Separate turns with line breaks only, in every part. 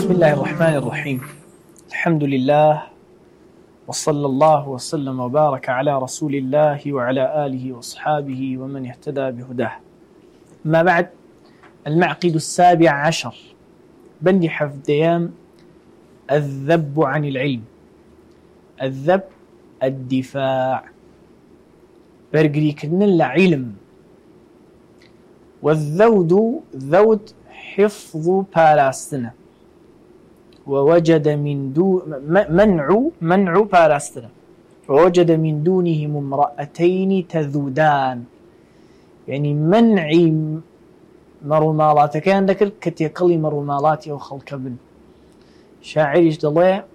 بسم الله الرحمن الرحيم. الحمد لله وصلى الله وسلم وبارك على رسول الله وعلى آله وأصحابه ومن اهتدى بهداه. ما بعد، المعقد 17 بندي حفظيام الذب عن العلم. الذب الدفاع برقريكن العلم. والذود ذود حفظ باراستنا، ووجد من دون منع باراستنا، ووجد من دونهم امرأتين تذودان، يعني منع مرمالات كان ذكر كتيقلي مرمالات أو خلق ابن شاعر دلية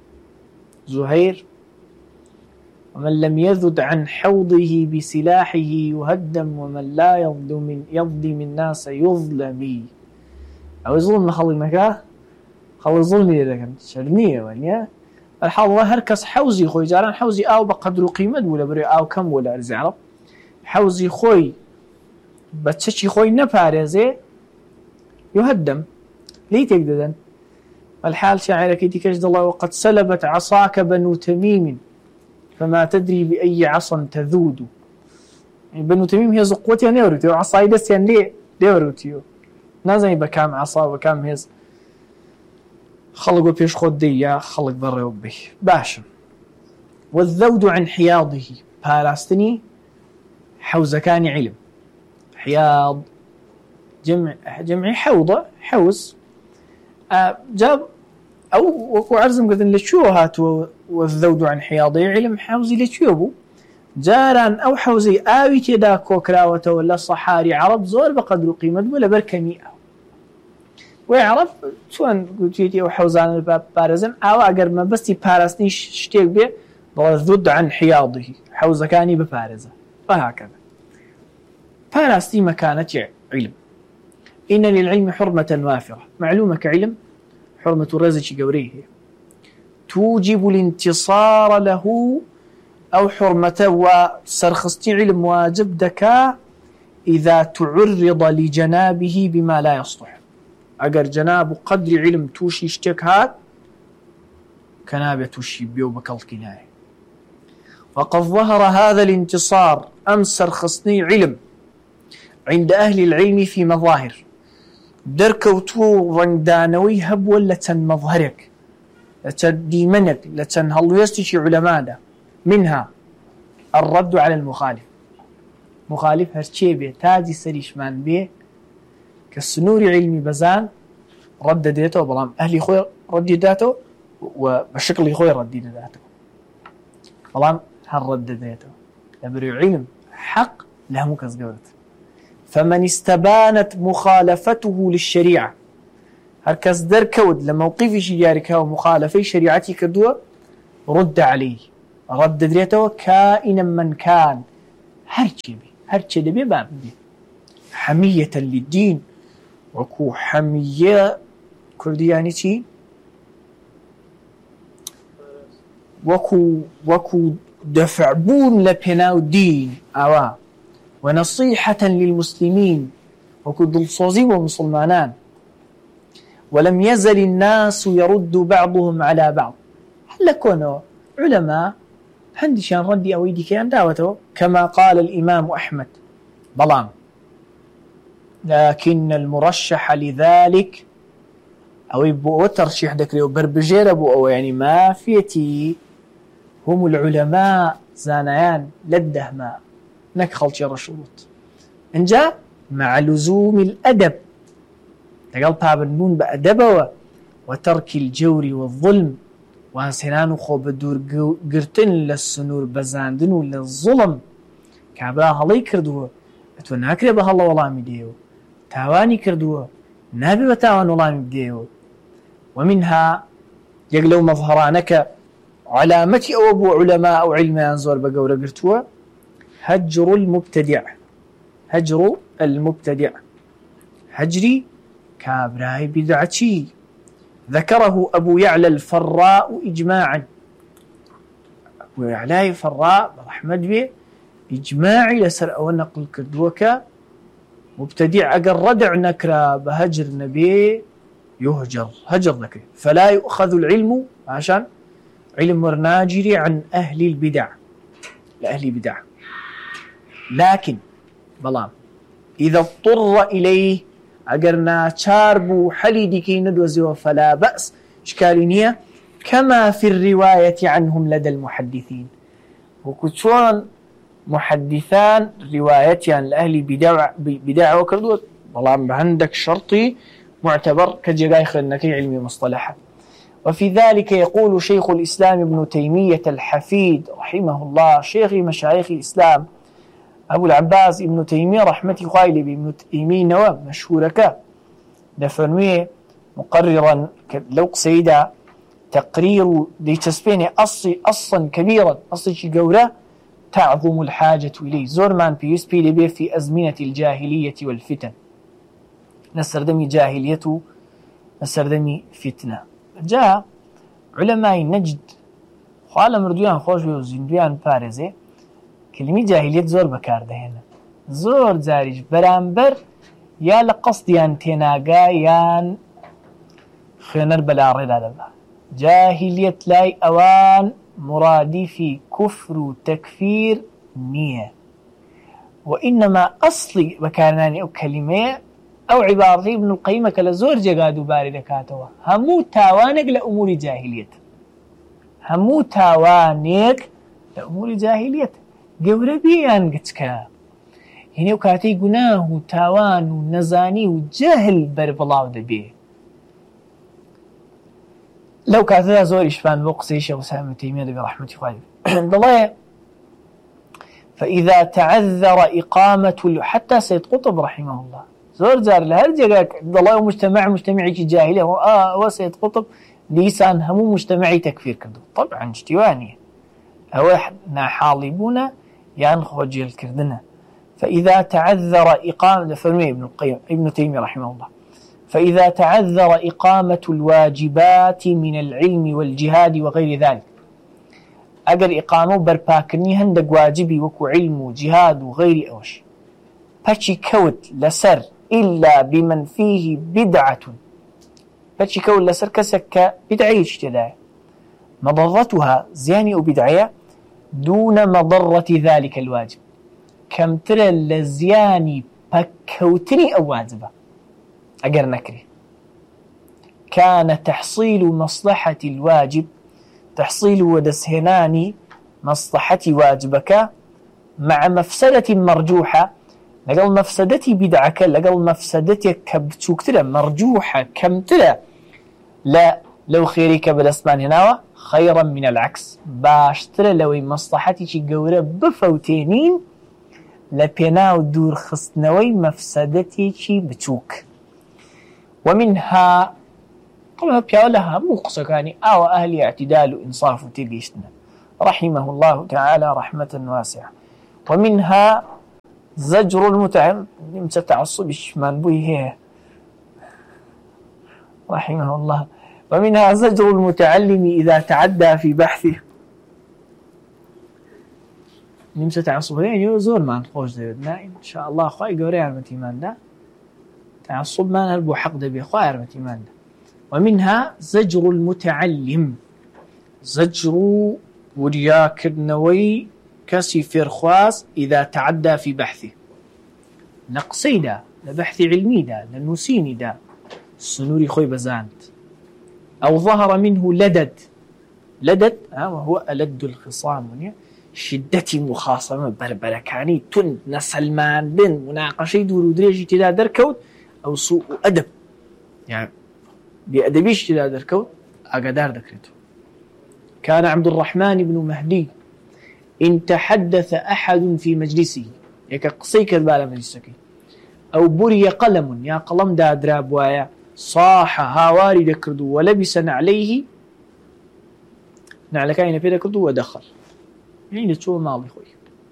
زهير: ومن لم يذد عن حوضه بسلاحه يهدم، ومن لا يظلم الناس يظلمي. أو يظلم خلي مكاه خلي ظلمي لكن شرنية وانيا الحال الله هركس حوزي خوي جاران حوزي أو بقدر قيمة ولا بري أو كم ولا أرزي عرب حوزي خوي بتشي خوي نبارزي يهدم ليه تقددن. الحال شاعرك يديكش الله: وقد سلبت عصاك بنو تميم فما تدري بأي عصا تذود. يعني بنو تميم هي زقوتي نيورتيو عصاي دس يعني ليه ورتيو نازني بكام عصا وكام هز خلقوا بيش خدي يا خلق برا وبي باشا. والذود عن حياضه بالاستني حوزكاني علم. حياض جمع حوضة حوز جاب أو وعرزم قد لشو هاتوا. والذود عن حياضه علم حوزي لشوبو جاران أو حوزي آوي تدا كوكراوة ولا صحاري عرب زور بقدر قيمة ولا بركمي أو ويعرف شون قلتيتي أو حوزان الباب بارزن أو أقر ما بستي بارسني شتيك بيه والذود عن حياضه حوزكاني ببارزة. وهكذا بارستي مكانة علم. إن للعلم حرمة وافرة. معلومة كعلم حرمة الرزق قوريه توجب الانتصار له، أو حرمته وسرخستي علم واجب دكا إذا تعرض لجنابه بما لا يصلح. أجر جناب قدر علم توشي اشتك هات كنابة توشي بيو بكال كناية. وقد ظهر هذا الانتصار سرخستي علم عند أهل العلم في مظاهر دركوتو رندانوي هب ولا تن مظهرك لتديمنك لتن هلويستشي علماء ده. منها الرد على المخالف. مخالف هرشي بيه تاجي سريش مان بيه كالسنور علمي بزان رد ديته بلام أهلي خوي رد داته وبشكل خوي رد داته بلام هالرد ديته يبري علم حق له مكز قولت. فمن استبانت مخالفته للشريعة هركز در كود لموقفي شجارك ومخالفي شريعتي كدوة رد عليه رد دريته كائنا من كان هرشي بي باب بي حمية للدين. وكو حمية كردياني تي وكو دفع بون لبناو دين أوا ونصيحة للمسلمين وكو دلصوزي ومسلمانان. ولم يزل الناس يرد بعضهم على بعض. هل كونوا علماء هندشان ردي أو يدي كان دعوته كما قال الإمام أحمد بلام. لكن المرشح لذلك أو يبقوا ترشيح ذكري وبربجير أو يعني ما فيتي هم العلماء زانيان للدهماء نكخل شر الشروط إن جاء مع لزوم الأدب تقال بابنون بأدبه وترك الجور والظلم وانسنان خوب الدور قرتن للسنور بزاندن وللظلم كابرا هلاي كردوه اتوناكري بها الله والله مديو تاواني كردوه نابي بتاوان والله مديو. ومنها يقلو مظهرانك علامتي أو أبو علماء أو علماء أنزور بقورة قرتوه هجر المبتدع هجري كابراي بدعتي. ذكره أبو يعلى الفراء إجماعا. أبو يعلى الفراء أحمد بيه إجماعي لسر أو نقل كردوكا مبتدع أقر ردع نكرا بهجر نبي يهجر هجر ذكره، فلا يؤخذ العلم عشان علم ورناجري عن أهل البدع لأهل بدع. لكن بلام إذا اضطر إليه أجرنا شاربو حلي ديكي ندوزيو فلا بأس، إشكالينية كما في الرواية عنهم لدى المحدثين، وكتشوان محدثان روايتي عن الأهل بدع وكردوت بلام عندك شرطي معتبر كجايخ أنك علمي مصطلحة. وفي ذلك يقول شيخ الإسلام ابن تيمية الحفيد رحمه الله، شيخ مشايخ الإسلام أبو العباس ابن تيمية رحمة خايلي بابن تيمية نواب مشهورك دفرميه مقررا لو قصيدة تقرير دي تسبيني أصلا كبيرا أصلا قولة تعظم الحاجة إليه زورمان بيسبي لبيه في أزمنة الجاهلية والفتن، نسردمي جاهليته نسردمي فتنة. جاء علماء نجد خوالا مردويان خوش وزندويان بارزي كلمة جاهلية زور بكارده هنا زور زاريج برامبر يا لقصديان تناقا يان خينر بلا رضا دبا جاهلية لاي أوان مرادي في كفر وتكفير نية، وإنما أصلي بكارناني أو كلمة أو عبارة ابن القيم كلا زور جقادو باري دكاتوا همو تاوانك لأمور جاهلية، همو تاوانك لأمور جاهلية قوربيان قتكا هنا وكاتي قناه تاوان ونزاني وجهل بربلاو دبيه. لو كاتها زور إشفان بوقسي شيخ سامي تيمية برحمة خالد الله. فإذا تعذر إقامة حتى سيد قطب رحمه الله زور زار لهرجة الله مجتمعي جاهلية وسيد قطب ليسان همو مجتمعي تكفير كردو طبعا اجتوانية هو حالبونا ينخوجي الكردنة. فإذا تعذر إقامة فرمي ابن تيمية رحمه الله فإذا تعذر إقامة الواجبات من العلم والجهاد وغير ذلك أجر إقامة برباكني هندق واجبي وكو علم وجهاد وغير أوش باتشي كوت لسر إلا بمن فيه بدعة باتشي كوت لسر كسك بدعي اجتداء مضرتها زياني وبدعية دون مضرة ذلك الواجب كم ترى لزياني بكوتني أو واجبة أجر نكري كان تحصيل مصلحة الواجب تحصيل ودسهناني مصلحة واجبك مع مفسدة مرجوحة لقل مفسدتي بدعك لقل مفسدتك كبتوكتلا مرجوحة كمتلا لا لو خيرك بالأسمان هنا خيرا من العكس باشترى لو مصلحتي قورة بفوتينين لبناو دور خصنوي مفسدتي بتوك. ومنها طبعا بيولها مقصكاني أو أهل اعتدال وإنصاف تلقيشنا رحمه الله تعالى رحمة واسعة. ومنها زجر المتعلم تعصب الشمان بويه رحمه الله. ومنها زجر المتعلم إذا تعدى في بحثه نمسة تعصب يعني زور ما نخوش ديودنا إن شاء الله خواهي قوري عرمتي مان ده تعصب ما نلبو حق ده بيخواهي عرمتي مان ده. ومنها زجر المتعلم زجر ورياكر نوي كسي فرخواز إذا تعدى في بحثه نقصي ده لبحث علمي ده لنسيني ده السنوري خوي بزانت أو ظهر منه لدد وهو ألد الخصام شدة مخاصمة بربركاني تن نسلمان بن مناقشة دور ودريجي تدا دركوت أو سوء أدب يعني بأدبيش تدا دركوت أقدار ذكرته. كان عبد الرحمن بن مهدي إن تحدث أحد في مجلسه يكا قصيك البالة مجلسك أو بري قلم يا قلم دا دراب وايا صاح هاواري ذكردو ولبس عليه نعلكاين في ذكردو ودخل يعني تشوف ماضي خوي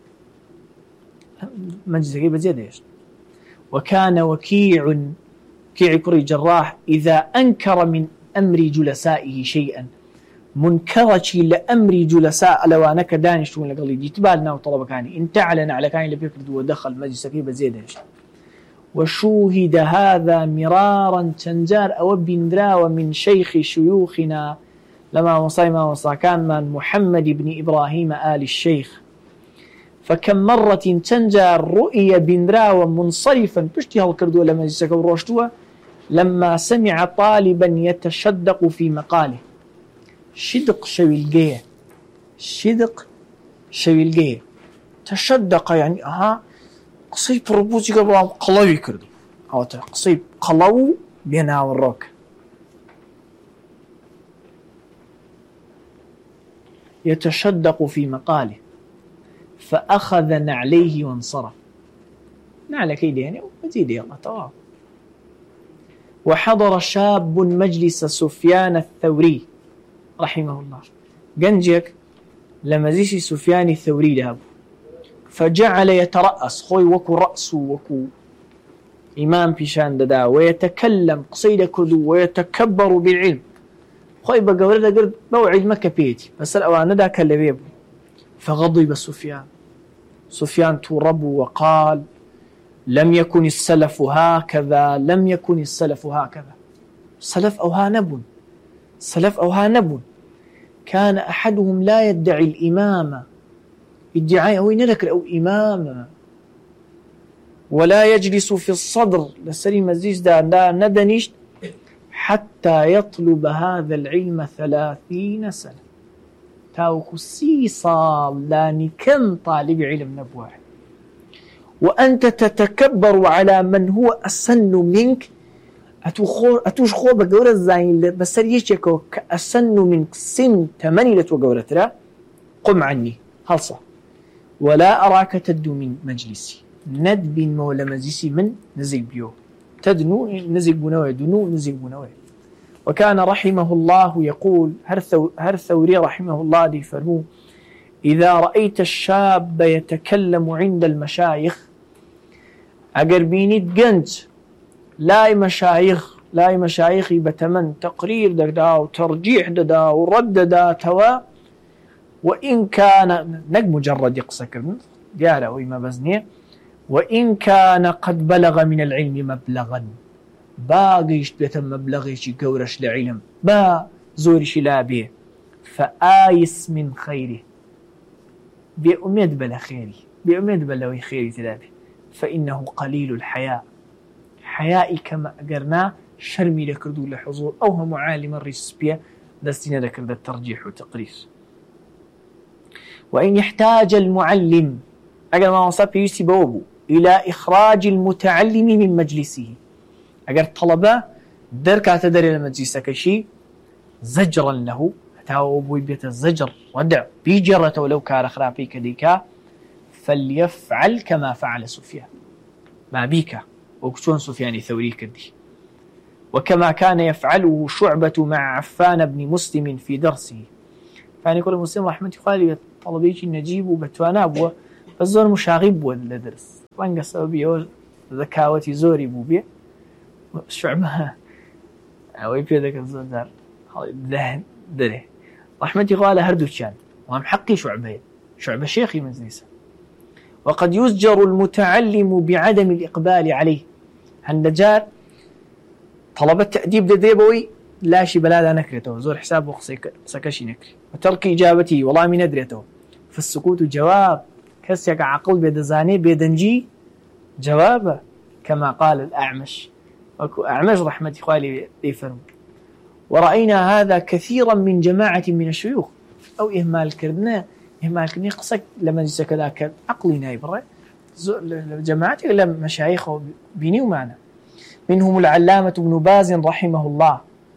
مجلسك بزيادة. وكان وكيع كري جراح إذا أنكر من أمر جلسائه شيئا منكرشي لأمر جلساء لو أنك دانشون لقلي جيتبالنا وطلبكاني انتعلن على كاين لبيكرد ودخل مجلسك بزيادة. وشوهد هذا مرارا تنجار أو بندرا ومن شيخ شيوخنا لما وصى كان من محمد بن إبراهيم آل الشيخ فكم مرة تنجار رؤية بندرا ومنصرفا بشتي هالكردو لما يسكو روشتوا لما سمع طالبا يتشدق في مقاله شدق شويلقية تشدق يعني قصيب ربوتي قبل قلوي كردو أو قصيب قلو بينا والروك يتشدق في مقاله فأخذ نعليه وانصرف نعلك يعني وزيدي الله طواب. وحضر شاب مجلس سفيان الثوري رحمه الله جنجك لما زيشي سفيان الثوري ذهب فجعل يترأس خوي وكو رأسه وكو إمام بيشان ددا ويتكلم قصيدة كردو ويتكبر بالعلم خوي بقورة قرد موعد مكة بيتي بس الأوان دا كاللبيب فغضب سفيان تورب وقال لم يكن السلف هكذا سلف أو هانب كان أحدهم لا يدعي الإمامة ادعاء هو ينذكر أو إمامة ولا يجلس في الصدر لسليم الزيز دا ندنيش حتى يطلب هذا العلم 30 سنة تاوكو سيصال لاني كم طالب علم نبوه وأنت تتكبر على من هو أسن منك أتوش خو بقورة الزاين بس يشيكو كأسن منك سن 8 لتوقورة لا قم عني خلصة ولا أراك تدو من مجلسي ند بين مولا مجلسي من نزل بيو تدنو نزل بنوي دنو نزل بنوي. وكان رحمه الله يقول هر ثوري رحمه الله دي فرمو إذا رأيت الشاب يتكلم عند المشايخ أقربيني تقنت لاي مشايخي بتمن تقرير دا وترجيح دا ورد دا توا وإن كان نق مجرد يقصك قال وإما بزني وإن كان قد بلغ من العلم مبلغا باقيش بيتم مبلغيش قورش لعلم با زورش لا بيه فآيس من خيره بأمد بلا خيري بأمد بلا خيري تلابي فإنه قليل الحياء حيائي كما قرنا شرمي لكردو لحضور أو هم عالم الرسبية دستنا لكرد الترجيح وتقريس. وإن يحتاج المعلم أقل ما وصف يسيبوه إلى إخراج المتعلم من مجلسه أقل طلبة دركة تدري لمجلسك شيء زجرا له تاوبوي بيت الزجر ودع بيجرة ولو كان خرافي كديكا فليفعل كما فعل سفيان ما بيك وكشون سفيان الثوري كدي وكما كان يفعله شعبة مع عفان بن مسلم في درسه. فأنا يقول مسلم رحمة الله طلبيك النجيب وبتوانا بوا فالزور مشاغب ولا درس وانقص بيه ذكاوتي زوري بوبيه شعبة ويبيه ذاك الزور دار ذهن دره رحمة الله هردوشان وهم حقي شعبة شيخي مجلسه. وقد يزجر المتعلم بعدم الإقبال عليه هندجار طلبة تأديب ديبوي لا شي بلادا نكرته زور حسابه سكشي نكري وترك إجابته والله من أدريته فالسكوت جواب كسيك عقل بيدزاني بيدنجي جوابه كما قال الأعمش أعمش رحمة إخوالي يفرم. ورأينا هذا كثيرا من جماعة من الشيوخ أو إهمال كردنا قصك لما يجيك ذاك عقلي نايبره جماعتي إلا مشايخه بيني ومعنا منهم العلامة ابن باز رحمه الله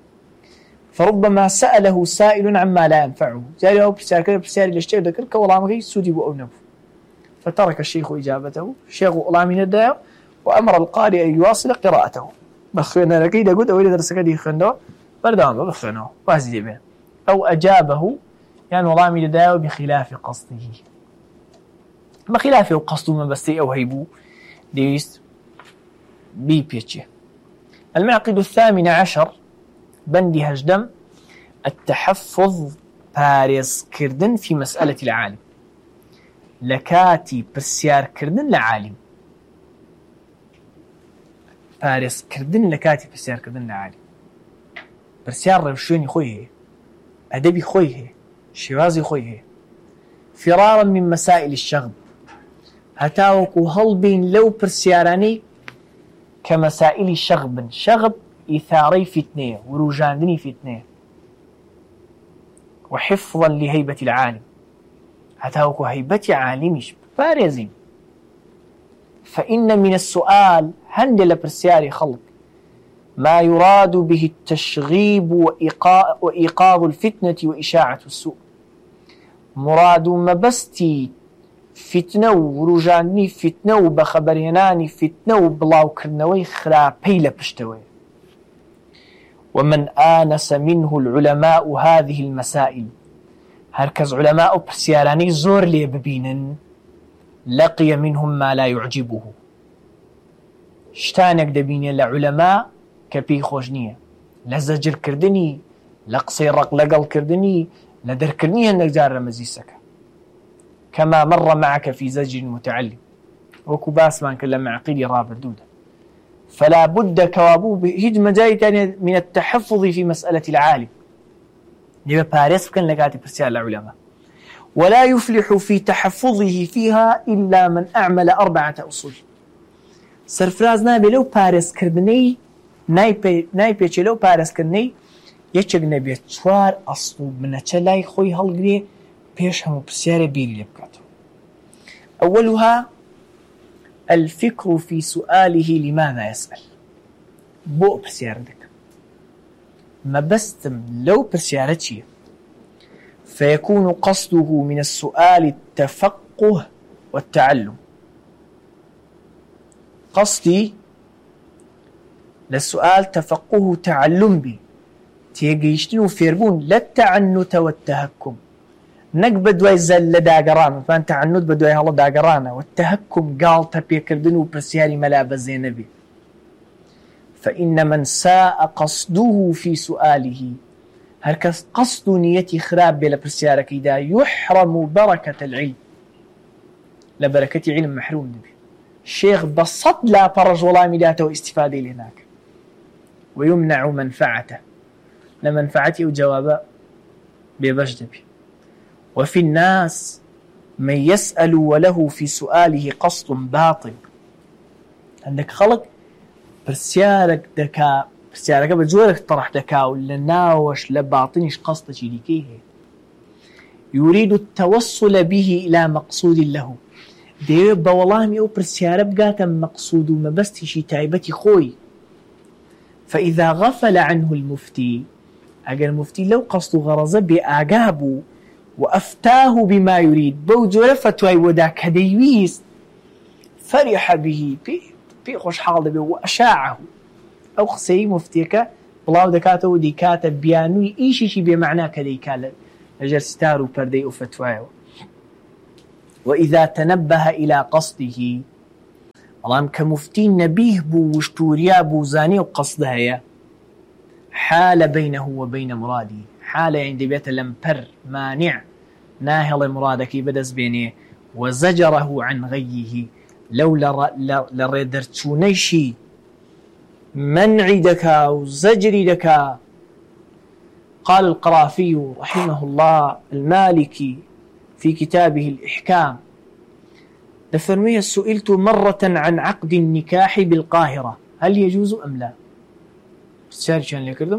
فربما سأله سائل عما لا ينفعه جاء بسيار لشتير ذكرك والله ما سودي وأونف فترك الشيخ إجابته الشيخ الله من الداء وأمر القارئ أن يواصل قراءته بخينا لكيدا قد أولي درس كدي خندو بردان بخينه واسدي به أو أجابه يعني والله من الداء بخلاف قصده ما خلافه قصده ما بس أو هيبو ديست بي بيتشي. المعقد 18 بندي هجدم التحفظ باريس كردن في مسألة العالم لكاتي برسيار كردن لعالم پارێزکردن لە کاتی پرسیارکردن لە عالم. پرسیار ڕێوشوێنی خۆی هەیە، ئەدەبی خۆی هەیە، شێوازی خۆی هەیە. فرارا من مسائل الشغب، هەتاوەکو هەڵبین لەو پرسیارانەی کە مەسائلی شەغبن. شەغب ئیثارەی فتنەیە، وروژاندنی فتنەیە. وحفظا لهيبة العالم، هەتاوەکو هەیبەتی عالمیش بپارێزین. فإن من السؤال هند لبرسياري خلق ما يراد به التشغيب وإيقاظ الفتنة وإشاعة السوء. مراد مبستي فتنة وروجاني فتنة وبخبريناني فتنة وبلاو كرنوي خرابي لبشتوي. ومن آنس منه العلماء هذه المسائل، هركز علماء برسياراني زور لي ببينن، لقي منهم ما لا يعجبه. شتانك دبيني لعلماء كبي خوشنية لزجر كردني، لقصي رق لقل كردني، لدر كردني هنك جار مزيسك، كما مر معك في زجر المتعلم. وكباس من كلام معقيلي رابر دودة. فلا بد كوابو هيج مجاية من التحفظ في مسألة العالم. يبقى باريس كان لقاتي برسيال العلماء، ولا يفلح في تحفظه فيها إلا من أعمل 4 أصول. سرفراز نابي لو باريس كردني نايبي لو باريس كردني يشك نبي 4 أصل من تشلاي خوي هالقري بيش هم برسيال بيلي بكاتو. أولها الفكر في سؤاله لماذا يسأل. بو برسيال دك ما بستم لو برسيالتشي، فيكون قصده من السؤال التفقه والتعلم. قصدي للسؤال تفقه تعلم بي، تيجيشتنو فيربون لا التعنت والتهكم. نك بدوي زل داقران، فان تعنت بدوي هلا داقران، والتهكم قال تبيكردنو برسيالي ملابس زينبي. فإن من ساء قصده في سؤاله، هركس قصد نيتي خراب بلا برسيارك إذا يحرم بركة العلم. لبركة علم محروم نبي. الشيخ بسط لا فرج ولا مداته استفادة لهناك، ويمنع منفعته لمنفعته وجوابه ببجد بي. وفي الناس من يسأل وله في سؤاله قصد باطل. عندك خلق برسيارك دكا، برسيارك بجورك طرح دكا ولا ناوش لباطنش قصد شريكيه، يريد التوصل به إلى مقصود له. دي بوالله ميو برسيارة بقاتا مقصود وما بستشي تايبتي خوي. فإذا غفل عنه المفتي، أقل المفتي لو قصد غرز بآقابه وأفتاه بما يريد، بوجور فتوى وداك هديويس، فرح به في خوش حال به وأشاعه. أو خسي مفتيك بلاو دكاته وديكاته بيانوي إيشي بمعنى كديكال لجر ستارو بردي وفتواه. وإذا تنبه إلى قصده، اللهم كمفتي نبيه بو وشتوريا بو زاني وقصدها يا حال بينه وبين مراده. حال عند بيت لمبر مانع ناهل مرادك بدز بينه، وزجره عن غيه لو لردرتونيشي منع دكا وزجري دكا. قال القرافي رحمه الله المالكي في كتابه الإحكام، لفرميه سئلت مرة عن عقد النكاح بالقاهرة هل يجوز أم لا؟ سارجان لي كردم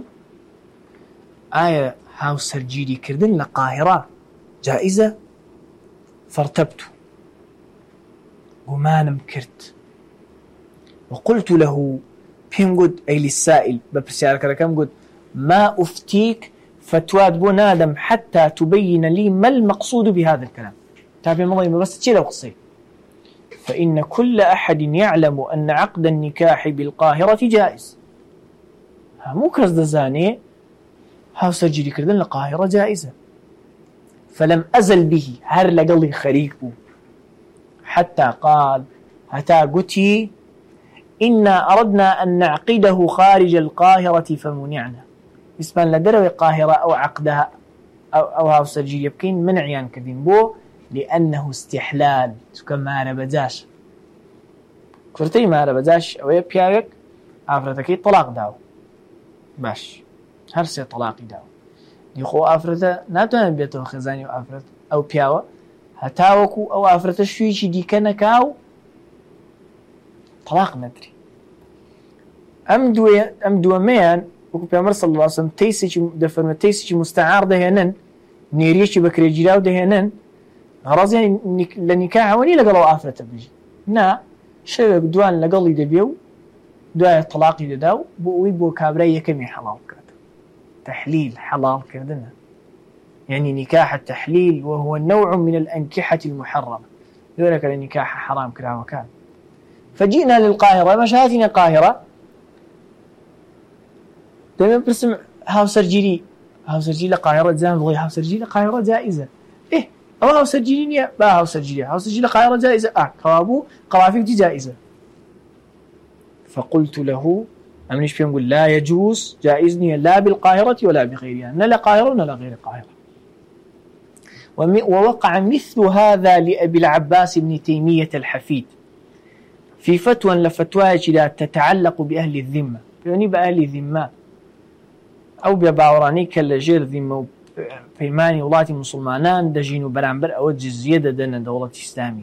آية هاو سرجيري كردن لقاهرة جائزة. فارتبت وما نمكرت وقلت له بهم قد أي للسائل ببرسيارك ركم قد ما أفتيك فتواد بو نادم حتى تبين لي ما المقصود بهذا الكلام. تابع مضي بس تشيله وقصي. فإن كل أحد يعلم أن عقد النكاح بالقاهرة جائز. مو كرز دزاني هاو سجلي كردن القاهرة جائزة. فلم أزل به هر لقلي خريق بو حتى قال هتا قتي إنا أردنا أن نعقده خارج القاهرة فمنعنا. اسما لدروي القاهرة أو عقدها أو هاو سجلي يبكين منعيان كردين بو لأنه استحلال. كما ربجاش كرتي ما ربجاش أو يبيارك ئافرەتەکەی طلاق داو باش هەر سێ طلاقی داو دیخۆ ئافرەتە ناتوانێت بێتەوە خێزانی و ئافرەت ئەو پیاوە هەتاوەکو ئەو ئافرەتە شوێکی دیکە نەکاو طلاق نەدرێ. ئەم دووەمەیان وەکو پێغەمبەر صلی الله علیه وسلم تەیسێکی دەفەرمێت تەیسێکی مستعار دەهێنن نێریەکی بەکرێگیراو دەهێنن غەڕازیان لە نیکاحەوە نی لەگەڵ ئەو ئافرەتە بژی نا شەوێک دوان لەگەڵی دەبێ و دوایە طلاقی دەدا و بۆ ئەوەی بۆ کابرای یەکەمی حەڵاڵ بکات. تحليل حلال كردنا يعني نكاح التحليل وهو نوع من الأنكحة المحرمة ذلك النكاح حرام كذا وكان. فجئنا للقاهرة مشاهدنا القاهرة دائما برسم هاوسرجيلي القاهرة زان بغي هاوسرجيلي القاهرة جائزة إيه أو هاوسرجيلي با هاوسرجيلي القاهرة جائزة كوابو قوافي جائزة. فقلت له أمنيش فيهم يقول لا يجوز جائزني لا بالقاهرة ولا بغيرها لا قاهرة ولا غير القاهرة. ووقع مثل هذا لأبي العباس بن تيمية الحفيد في فتوى لفتوى لا تتعلق بأهل الذمة يعني بأهل الذمة أو بباوراني كالجير ذمة بيماني ولاتي مسلمانان دجين برامبر أو الجزية دنا دولة إسلامي.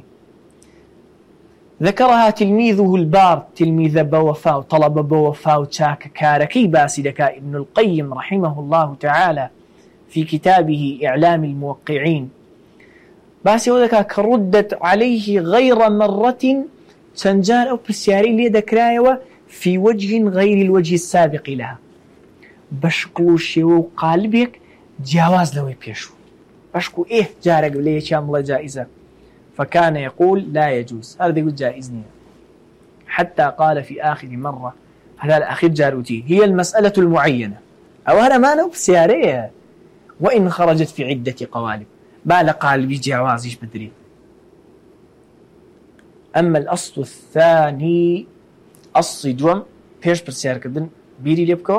ذكرها تلميذه البار تلميذ بوفاء طلب بوفاء تشاك كاركي باسدك ابن القيم رحمه الله تعالى في كتابه إعلام الموقعين باسي وذكا كردت عليه غير مرة سنجان أو بسياري اللي ذكرايوه في وجه غير الوجه السابق لها بشكلو شيو قالبك جواز لوي بيشو بشكو إيه جارك بليه شامله جائزة فكان يقول لا يجوز هذا يقول جائزني حتى قال في آخر مرة هذا الأخير جاروتي هي المسألة المعينة أو هذا ما نو بسياريه وإن خرجت في عدة قوالب بال قالبي جوازيش بدري. أما الأصل الثاني أصل دوم بيش برسيار كدن بيري ليبكو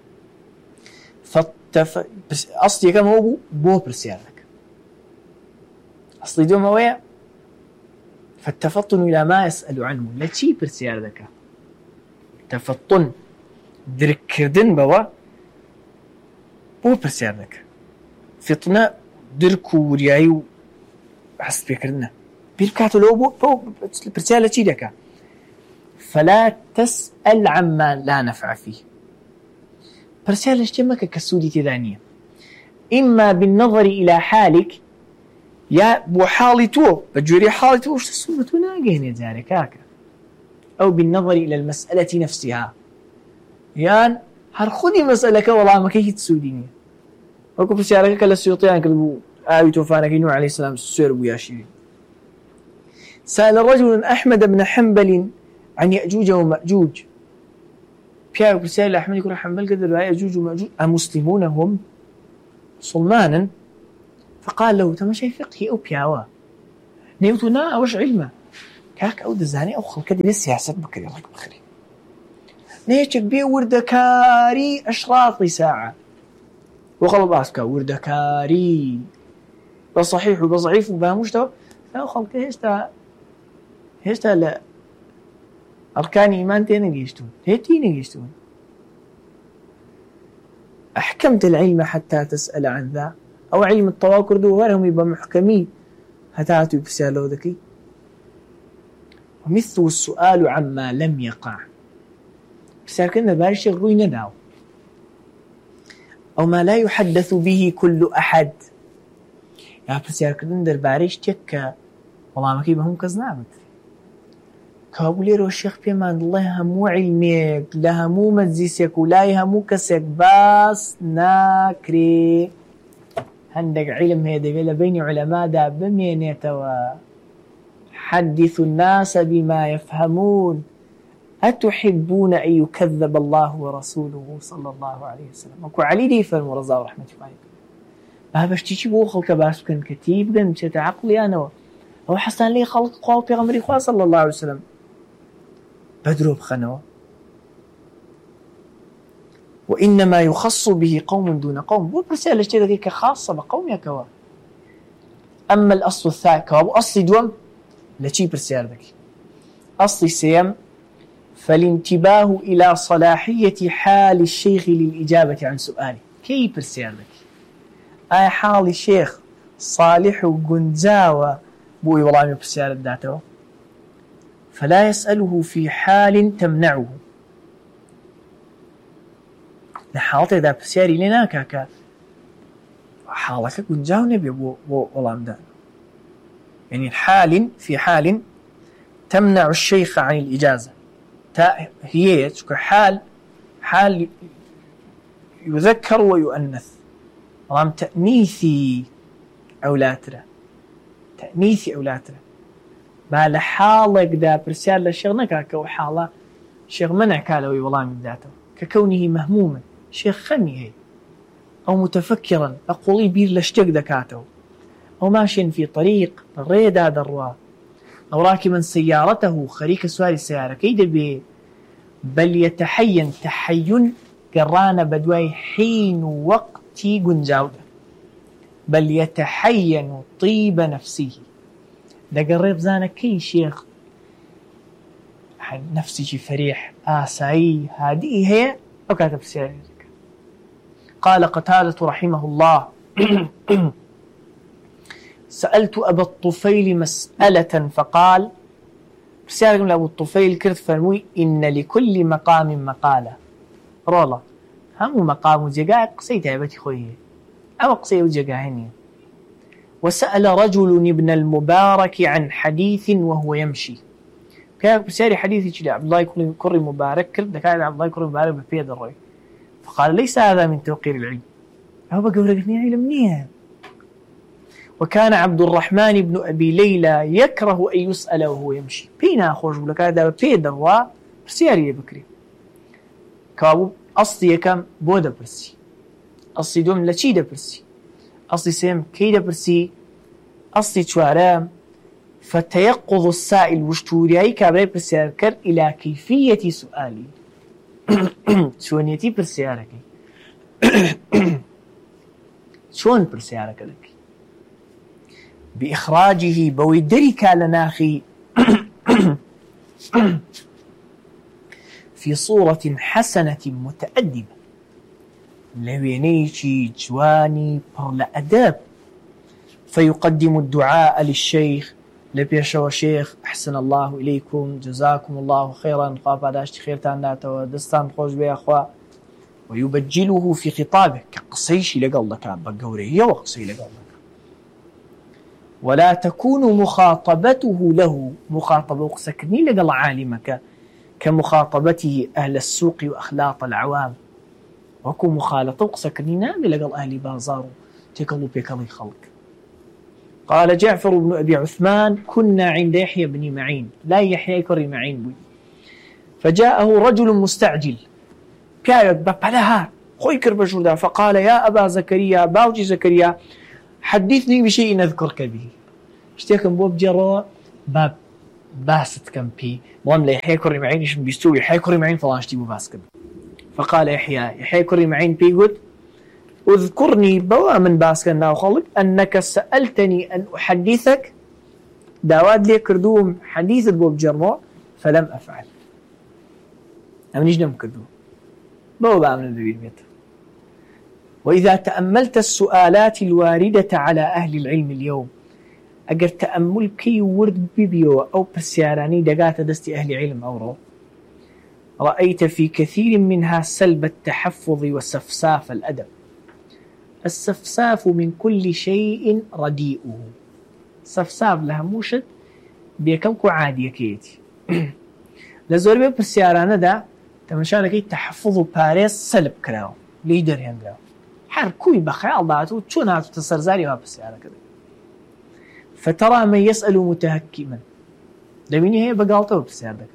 أصلي كم هو بو برسيارك أصلي دوم هو فالتفطن إلى ما يسأل عنه لا شيء برسيار ذكا تفطن درك كردن بوا بو برسيار ذكا فطنة دركو وريايو حسب كردنا بيركاتو لو بو برسيار لا شيء ذكا فلا تسأل عما لا نفع فيه. برسيار لشتمك كسودي تدانية إما بالنظر إلى حالك يا بو حالي تو بجوري حالي تو وش تصوبة ناقين يا زاري كاكا أو بالنظر إلى المسألة نفسها يان هرخدي مسألة والله ما كي تسوديني وكو برسيارك كلا السيوطيان كلبو آوي توفانا كي نوح عليه السلام السير أبو ياشيرين. سأل رجل أحمد بن حنبل عن يأجوج ومأجوج بياو برسيار أحمد يقول حنبل قدر يأجوج ومأجوج أمسلمون هم صلمانا فقال له تما شيء فقهي أو بياوا نيوتنا وش علمه كاك أو دزاني أو خلق دي السياسة بكري الله بخير نيتك بيه وردكاري أشراطي ساعة وقال باسكا وردكاري بصحيح وبضعيف وبامشتو لا خلق هشتا لا أركان إيمان تين يشتون هيتين يشتون أحكمت العلم حتى تسأل عن ذا أو علم التواكر دو غيرهم يبقى محكمين هتعطوا بسيالو ذكي. ومثل السؤال عما لم يقع بسيال كنا بارش الروي نداو أو ما لا يحدث به كل أحد يا بسيال كنا در بارش تكا والله ما كيبهم كزنامت كابوليرو الشيخ بيمان الله همو علميك لا همو مجلسك ولا همو كسك باس ناكري عندك علم هيدا بلا بين علماء دا بمينيتوا حدثوا الناس بما يفهمون أتحبون أن يكذب الله ورسوله صلى الله عليه وسلم أكو علي دي فهم ورزا ورحمة الله بابا اشتيشي بو خلق باس كان كتيب كان بشيت عقلي أنا هو حسن لي خلق قوة بيغمري خواه صلى الله عليه وسلم بدرو بخنوه وإنما يخص به قوم دون قوم وبرسالة ذلك خاصة بقوم يكوا. أما الأصل الثاني كواب أصل دوم لا شيء برسالة ذلك أصل سيم فالانتباه إلى صلاحية حال الشيخ للإجابة عن سؤاله. كي برسيانك أي حال الشيخ صالح وقنزاوة بوي والله برسيان الداتو، فلا يسأله في حال تمنعه. لحالته دا برسياري لنا كاكا حالك قنزاو نبي والله مدان، يعني الحال في حال تمنع الشيخ عن الإجازة. هي حال يذكر ويؤنث، رام تأنيثي أولاترا بال حالك دا برسال للشيخ نكاكا وحالة شيخ منع كالوي والله من ذاته ككونه مهموما شيخ خمي أو متفكرا أقولي بير لشتق دكاته، أو ماشي في طريق ريدا دروا، أو راكبا سيارته خريك سواري السيارة كيدا بيه، بل يتحين تحين قرانا بدواي حين وقتي قنجاودة، بل يتحين طيب نفسه. دا قريب زانا كي شيخ نفسي فريح سعي هذه هي أو كاتب سيارة. قال قتادة رحمه الله سألت أبا الطفيل مسألة فقال رسالة من أبو الطفيل كرت فرموي إن لكل مقام مقالة رولا هم مقام جقاء قصيت عبتي خويه أو قصي وجقاهني. وسأل رجل ابن المبارك عن حديث وهو يمشي، كان بسياري حديثي كده عبد الله يكرم مبارك كرت دكاية عبد الله يكرم مبارك بفيد الرأي، فقال ليس هذا من توقير العلم. هو بقى ورقتني علم نيه. وكان عبد الرحمن بن أبي ليلى يكره أن يسأل وهو يمشي. بينا أخوش لك هذا بيد الروا برسياري بكري كابو أصلي كم بودا برسي أصلي دوم لشي دا برسي أصلي سيم كيدا برسي أصلي شوارام. فتيقظ السائل وشتورياي كابري برسيار كر إلى كيفية سؤالي شونيتي برسيارك شون برسيارك لك بإخراجه بويدرك لناخي في صورة حسنة متأدبة لوينيشي جواني برلا أداب، فيقدم الدعاء للشيخ لبيشو شيخ أحسن الله إليكم جزاكم الله خيرا قابا داشت خيرتان داتا ودستان خوش بي أخوا، ويبجله في خطابه كقصيش لقلك بقوريه وقصي لقلك. ولا تكون مخاطبته له مخاطبة سكني لقل عالمك كمخاطبته أهل السوق وأخلاط العوام، وكو مخالطة سكني نابي لقل أهل بازار تكلوا بيكالي خلق. قال جعفر بن أبي عثمان كنا عند يحيى بن معين، لا يحيى كري معين بي، فجاءه رجل مستعجل كايد ببلها خوي كربجودا فقال يا أبا زكريا باوجي زكريا حدثني بشيء نذكرك به. اشتيكم بوب جرى باب باست كم بي مهم لا يحيى كري معين ايش بيستوي يحيى كري معين فلان اشتي باسكت. فقال يحيى كري معين بيقول اذكرني بوا من باسكنا وخلق أنك سألتني أن أحدثك داواد لي كردوم حديث بوب جرى فلم أفعل. أمنيش نم كردوم بوا بعمل الدبير ميت. وإذا تأملت السؤالات الواردة على أهل العلم اليوم أجر تأمل كي ورد بيبيو أو بسياراني دقات دستي أهل علم أورو رأيت في كثير منها سلب التحفظ وسفساف الأدب. السفساف من كل شيء رديئه، سفساف لها موشد بيكمكو عادية كيتي لزور بيب بسيارانا دا تمشان كي تحفظوا باريس سلب كراو ليدر هندراو حر كوي بخيال داتو تشون هاتو تسرزاري وابس على كذا. فترى من يسأل متهكما دميني هي بقالته بسيادك،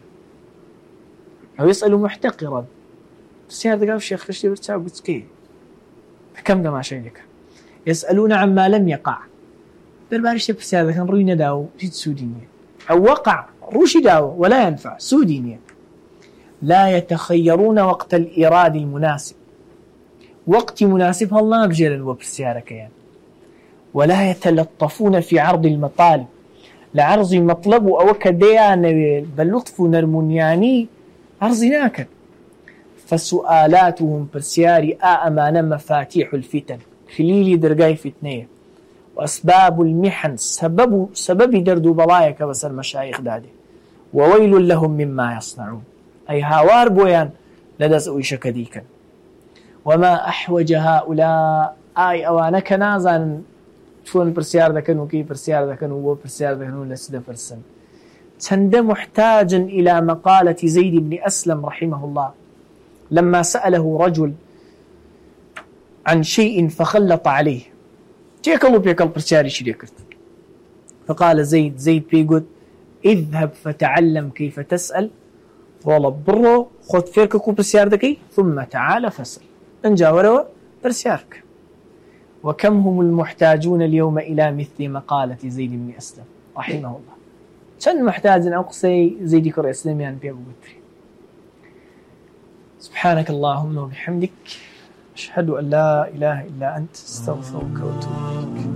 أو يسأل محتقرا بسيادك أو الشيخ خشتي برتساو بتسكي كم دما شينك. يسألون عما لم يقع بربارش بسيادك نروينا داو جيد سودينية أو وقع روشي داو ولا ينفع سودينية. لا يتخيرون وقت الإيراد المناسب، وقت مناسب الله بجيل وبالسيارة كيان. ولا يتلطفون في عرض المطالب، لعرض المطلب أو كديان باللطف نرمونياني أرزناك. فسؤالاتهم برسياري أمانة مفاتيح الفتن، خليلي درقاي فتنية، وأسباب المحن سبب دردو بلايك بس المشايخ دادي، وويل لهم مما يصنعون، أي هاوار بويان لدس ويشك ديكا. وما أحوج هؤلاء أي أوانك نازان شون برسيار ذكنو كي برسيار ذكنو وبرسيار ذكنو لسد فرسن. تند محتاجا إلى مقالة زيد بن أسلم رحمه الله لما سأله رجل عن شيء فخلط عليه، تيكلو بيكل برسياري شريكت، فقال زيد بيقول اذهب فتعلم كيف تسأل، والله برو خذ فيرككو برسيار ذكي ثم تعال فاسأل، انجا وروا برسيارك. وكم هم المحتاجون اليوم إلى مثل مقالة زيد بن أسلم رحمه الله. كان محتاج أقصي زيد كر إسلاميان بيبو قدري. سبحانك اللهم وبحمدك، أشهد أن لا إله إلا أنت، استغفرك وأتوب إليك.